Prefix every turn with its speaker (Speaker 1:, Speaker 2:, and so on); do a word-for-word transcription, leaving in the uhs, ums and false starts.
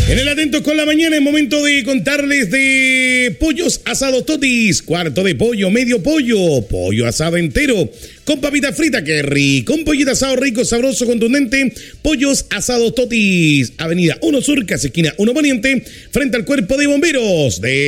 Speaker 1: En el Atentos con la Mañana es momento de contarles de pollos asados Totis. Cuarto de pollo, medio pollo, pollo asado entero, con papita frita, que rico, un pollito asado rico, sabroso, contundente. Pollos asados Totis, Avenida uno Sur, casi esquina uno Poniente, frente al Cuerpo de Bomberos de